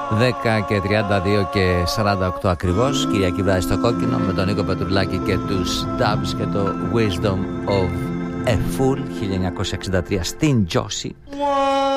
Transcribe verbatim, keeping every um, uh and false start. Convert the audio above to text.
δέκα και τριάντα δύο και σαράντα οκτώ ακριβώς. Κυριακή βράδυ στο Κόκκινο με τον Νίκο Πετρουλάκη και τους Dubs και το Wisdom of a Fool χίλια εννιακόσια εξήντα τρία στην Τζόση.